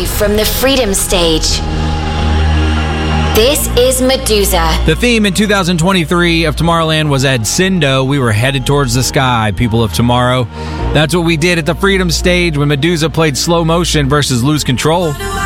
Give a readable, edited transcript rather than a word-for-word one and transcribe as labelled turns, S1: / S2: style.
S1: Live from the Freedom Stage. This is Medusa.
S2: The theme in 2023 of Tomorrowland was Ascendo. We were headed towards the sky, people of tomorrow. That's what we did at the Freedom Stage when Medusa played Slow Motion versus Lose Control.